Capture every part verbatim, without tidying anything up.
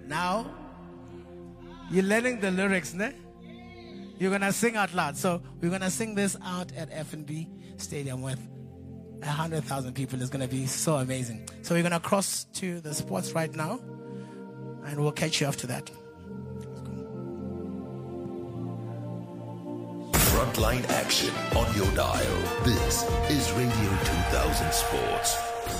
Now, you're learning the lyrics, ne? You're going to sing out loud. So we're going to sing this out at F N B Stadium with one hundred thousand people. It's going to be so amazing. So we're going to cross to the sports right now, and we'll catch you after that. Frontline action on your dial. This is Radio two thousand Sports.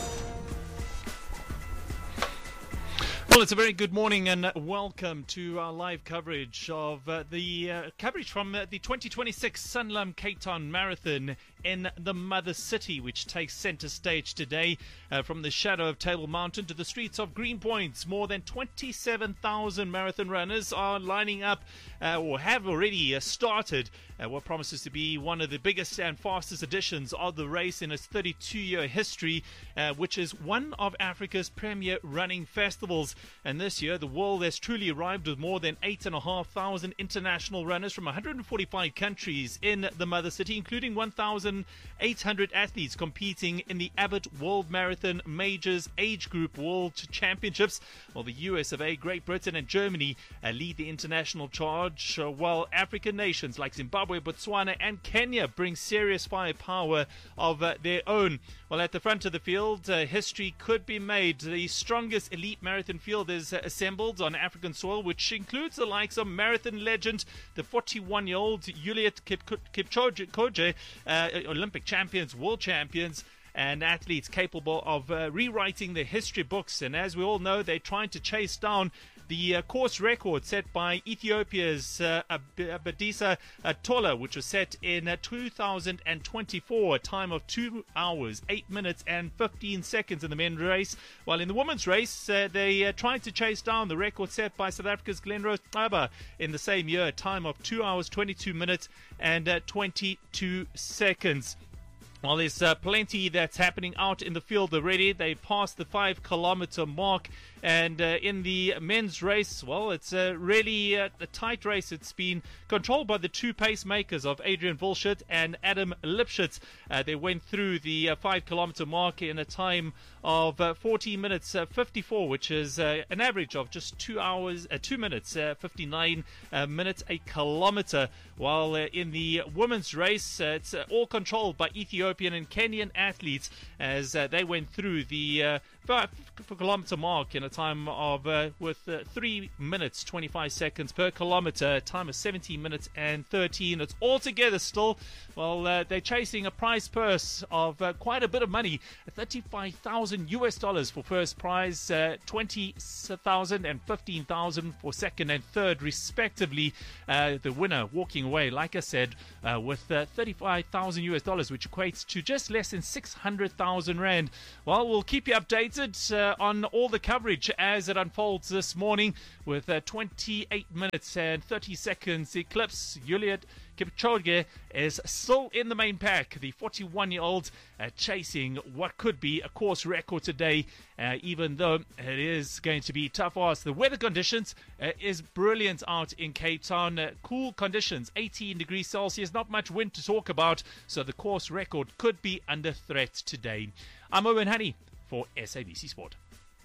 Well, it's a very good morning and welcome to our live coverage of uh, the uh, coverage from uh, the twenty twenty-six Sanlam Cape Town Marathon in the Mother City, which takes center stage today uh, from the shadow of Table Mountain to the streets of Greenpoint. More than twenty-seven thousand marathon runners are lining up uh, or have already uh, started uh, what promises to be one of the biggest and fastest editions of the race in its thirty-two year history, uh, which is one of Africa's premier running festivals. And this year, the world has truly arrived with more than eight thousand five hundred international runners from one hundred forty-five countries in the Mother City, including one thousand eight hundred athletes competing in the Abbott World Marathon Majors Age Group World Championships. While the U S of A, Great Britain and Germany uh, lead the international charge, uh, while African nations like Zimbabwe, Botswana and Kenya bring serious firepower of uh, their own. Well, at the front of the field, uh, history could be made. The strongest elite marathon field is uh, assembled on African soil, which includes the likes of marathon legend, the forty-one-year-old Juliet Kip- Kipchoge, uh, Olympic champions, world champions, and athletes capable of uh, rewriting the history books. And as we all know, they're trying to chase down the uh, course record set by Ethiopia's uh, Abdisa uh, Tola, which was set in uh, two thousand twenty-four, a time of two hours, eight minutes and fifteen seconds in the men's race. While in the women's race, uh, they uh, tried to chase down the record set by South Africa's Glenrose Xaba in the same year, a time of two hours, twenty-two minutes and uh, twenty-two seconds. Well, there's uh, plenty that's happening out in the field already. They passed the five kilometer mark. And uh, in the men's race, well, it's uh, really uh, a tight race. It's been controlled by the two pacemakers of Adrian Volschert and Adam Lipschitz. Uh, they went through the uh, five kilometer mark in a time of uh, fourteen minutes uh, fifty-four, which is uh, an average of just two hours, uh, two minutes, uh, fifty-nine uh, minutes a kilometer. While uh, in the women's race, uh, it's uh, all controlled by Ethiopian and Kenyan athletes as uh, they went through the uh, five kilometer mark in a time of uh, with uh, three minutes twenty-five seconds per kilometer, a time of seventeen minutes and thirteen. It's all together still. Well, uh, they're chasing a prize purse of uh, quite a bit of money, thirty-five thousand U S dollars for first prize, uh, twenty thousand and fifteen thousand for second and third, respectively. Uh, the winner walking away, like I said, uh, with uh, thirty-five thousand U S dollars, which equates to just less than six hundred thousand rand. Well, we'll keep you updated uh, on all the coverage as it unfolds this morning with uh, twenty-eight minutes and thirty seconds eclipse. Juliet Kipchoge is still in the main pack, the forty-one-year-old uh, chasing what could be a course record today, uh, even though it is going to be tough ask. The weather conditions uh, is brilliant out in Cape Town. Uh, cool conditions, eighteen degrees Celsius, not much wind to talk about, so the course record could be under threat today. I'm Owen Honey for S A B C Sport.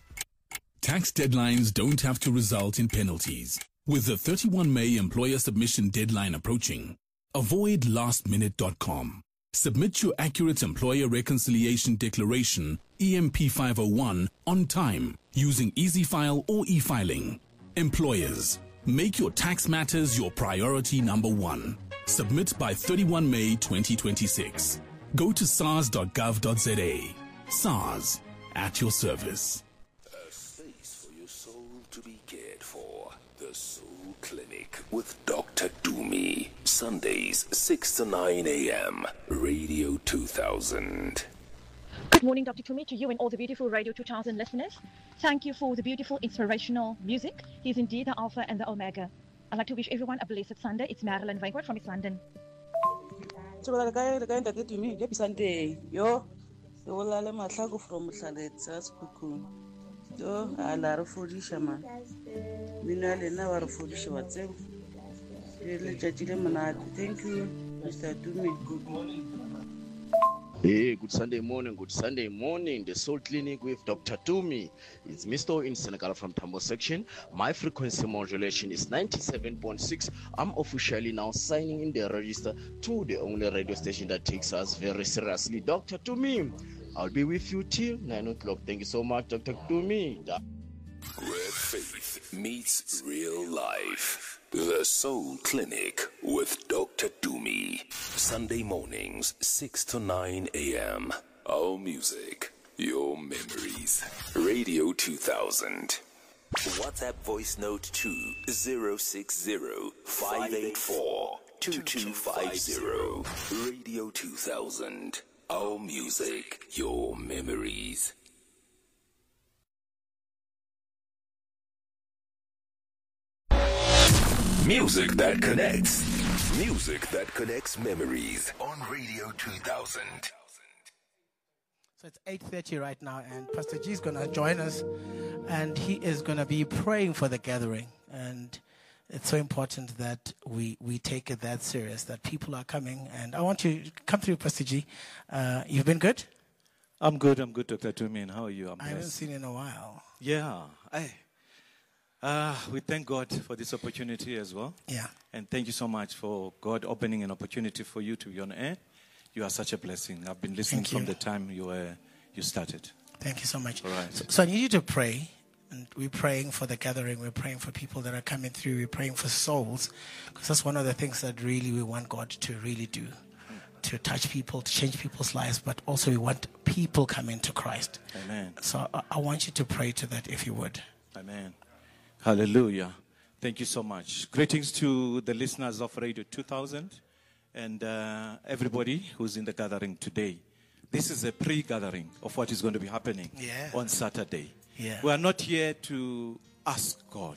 Tax deadlines don't have to result in penalties. With the thirty-first of May employer submission deadline approaching, avoid last minute dot com. Submit your accurate employer reconciliation declaration, E M P five oh one, on time using EasyFile or e-filing. Employers, make your tax matters your priority number one. Submit by thirty-first of May twenty twenty-six. Go to S A R S dot gov dot Z A. S A R S, at your service. A space for your soul to be cared for. The Soul Clinic with Doctor Dumi. Sundays, six to nine a.m. Radio two thousand. Good morning, Doctor Tumi, to you and all the beautiful Radio two thousand listeners. Thank you for the beautiful, inspirational music. He is indeed the Alpha and the Omega. I'd like to wish everyone a blessed Sunday. It's Marilyn Weingart from East London. So, the guy, the guy that did to me, happy Sunday. Yo, so will I let my flag from Salet, Saskuku. Yo, I love Fudisha, man. We nearly never Fudisha what's it. Thank you, Mister Tumi. Good morning. Hey, good Sunday morning, good Sunday morning. The Soul Clinic with Doctor Tumi. It's Mister in Senegal from Tambo section. My frequency modulation is ninety-seven point six. I'm officially now signing in the register to the only radio station that takes us very seriously. Doctor Tumi, I'll be with you till nine o'clock. Thank you so much, Doctor Tumi. Where faith meets real life. The Soul Clinic with Doctor Dumi. Sunday mornings, six to nine a.m. Our music, your memories. Radio two thousand. WhatsApp voice note to zero six zero, five eight four, two two five zero. Radio two thousand. Our music, your memories. Music that connects. Music that connects memories on Radio two thousand. So it's eight thirty right now, and Pastor G is going to join us, and he is going to be praying for the gathering. And it's so important that we, we take it that serious, that people are coming. And I want you to come through, Pastor G. Uh, you've been good? I'm good, I'm good, Doctor Tumi. How are you? I'm I haven't blessed. seen you in a while. Yeah. I, uh, we thank God for this opportunity as well. Yeah. And thank you so much for God opening an opportunity for you to be on air. You are such a blessing. I've been listening Thank from you. the time you were you started. Thank you so much. All right. So, so I need you to pray. And we're praying for the gathering. We're praying for people that are coming through. We're praying for souls. Because that's one of the things that really we want God to really do. To touch people, to change people's lives. But also we want people coming to Christ. Amen. So I, I want you to pray to that if you would. Amen. Hallelujah. Thank you so much. Greetings to the listeners of Radio two thousand and uh, everybody who's in the gathering today. This is a pre-gathering of what is going to be happening Yeah. on Saturday. Yeah. We are not here to ask God.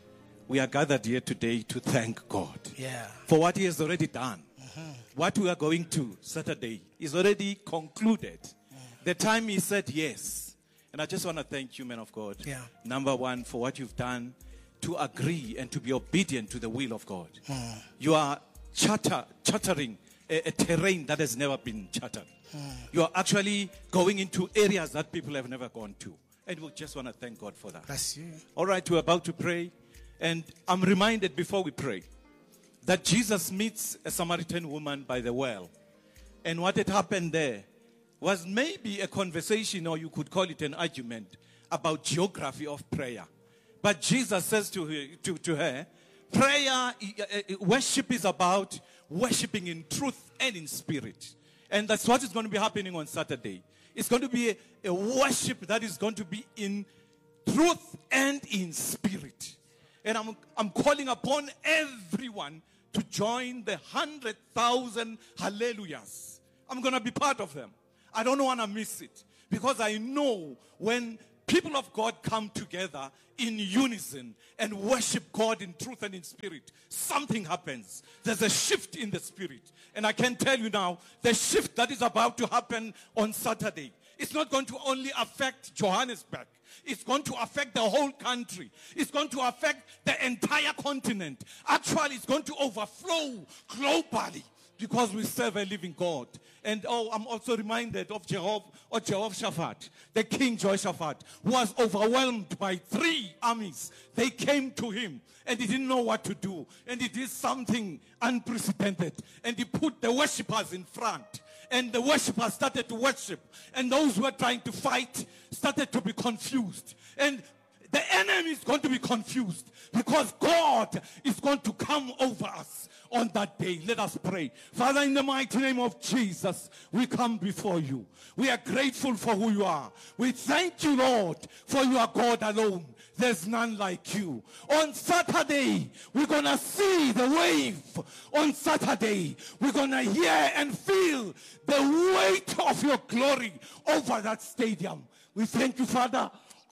We are gathered here today to thank God Yeah. for what He has already done. What we are going to Saturday is already concluded. The time He said yes. And I just want to thank you, men of God. Yeah. Number one, for what you've done to agree and to be obedient to the will of God. You are charter, chartering a, a terrain that has never been chartered. You are actually going into areas that people have never gone to. And we just want to thank God for that. Bless you. All right, we're about to pray. And I'm reminded before we pray that Jesus meets a Samaritan woman by the well. And what had happened there was maybe a conversation, or you could call it an argument, about geography of prayer. But Jesus says to her, to, to her prayer, uh, uh, worship is about worshiping in truth and in spirit. And that's what is going to be happening on Saturday. It's going to be a, a worship that is going to be in truth and in spirit. And I'm, I'm calling upon everyone to join the hundred thousand hallelujahs. I'm going to be part of them. I don't want to miss it. Because I know when people of God come together in unison and worship God in truth and in spirit, something happens. There's a shift in the spirit. And I can tell you now, the shift that is about to happen on Saturday, it's not going to only affect Johannesburg. It's going to affect the whole country. It's going to affect the entire continent. Actually, it's going to overflow globally because we serve a living God. And oh, I'm also reminded of Jehovah, or Jehoshaphat, the King Jehoshaphat, who was overwhelmed by three armies. They came to him, and he didn't know what to do. And he did something unprecedented. And he put the worshippers in front. And the worshippers started to worship. And those who were trying to fight started to be confused. And the enemy is going to be confused because God is going to come over us on that day. Let us pray. Father, in the mighty name of Jesus, we come before you. We are grateful for who you are. We thank you, Lord, for you are God alone. There's none like you. On Saturday, we're going to see the wave. On Saturday, we're going to hear and feel the weight of your glory over that stadium. We thank you, Father.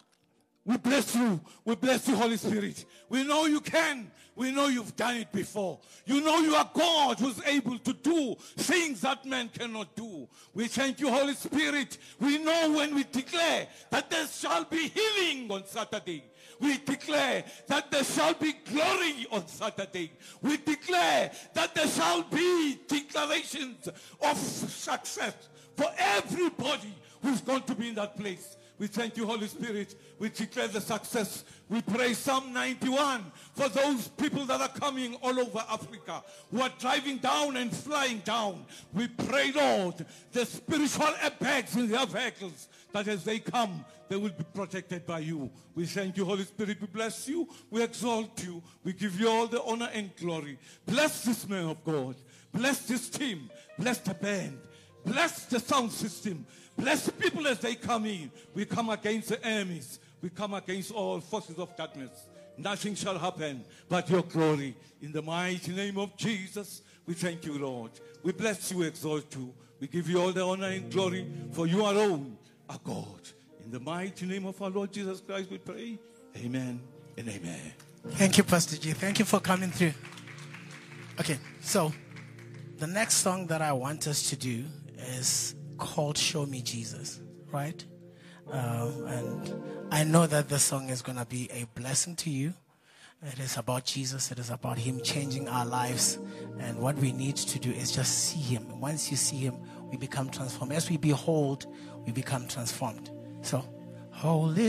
We bless you. We bless you, Holy Spirit. We know you can. We know you've done it before. You know you are God who's able to do things that man cannot do. We thank you, Holy Spirit. We know when we declare that there shall be healing on Saturday. We declare that there shall be glory on Saturday. We declare that there shall be declarations of success for everybody who's going to be in that place. We thank you, Holy Spirit. We declare the success. We pray Psalm ninety-one for those people that are coming all over Africa, who are driving down and flying down. We pray, Lord, the spiritual airbags in their vehicles, that as they come, they will be protected by you. We thank you, Holy Spirit. We bless you. We exalt you. We give you all the honor and glory. Bless this man of God. Bless this team. Bless the band. Bless the sound system. Bless people as they come in. We come against the enemies. We come against all forces of darkness. Nothing shall happen but your glory. In the mighty name of Jesus, we thank you, Lord. We bless you, exalt you. We give you all the honor and glory, for you alone are God. In the mighty name of our Lord Jesus Christ, we pray. Amen and amen. Thank you, Pastor G. Thank you for coming through. Okay, so the next song that I want us to do is called Show Me Jesus, right? Um, and I know that the song is going to be a blessing to you. It is about Jesus. It is about him changing our lives. And what we need to do is just see him. Once you see him, we become transformed. As we behold, we become transformed. So, Holy